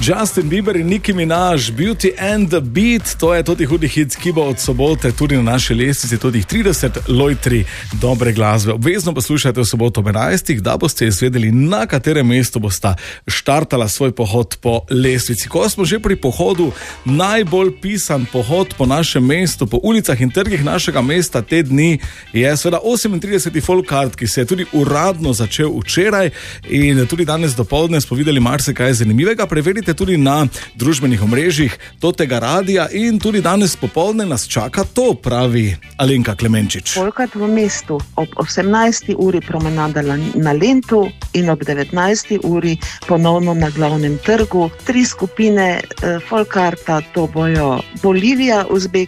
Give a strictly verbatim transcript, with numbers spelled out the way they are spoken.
Justin Bieber in Nicki Minaj, Beauty and the Beat, to je tudi hudi hit, ki bo od sobote tudi na naši lestvici, tudi trideset lojtri dobre glasbe. Obvezno poslušajte v soboto ob enajstih, da boste izvedeli, na katerem mestu bosta štartala svoj pohod po lestvici. Ko smo že pri pohodu, najbolj pisan pohod po našem mestu, po ulicah in trgih našega mesta te dni je seveda osemintrideseti Folkart, ki se je tudi uradno začel včeraj in tudi danes dopoldne smo videli marsikaj zanimivega. Preverite tudi na družbenih omrežjih tega radija in tudi danes popoldne nas čaka to, pravi Alenka Klemenčič. Folkart v mestu ob osemnajsti uri promenada na Lentu in ob devetnajsti uri ponovno na glavnem trgu. Tri skupine eh, Folkarta, to bojo Bolivija, Uzbek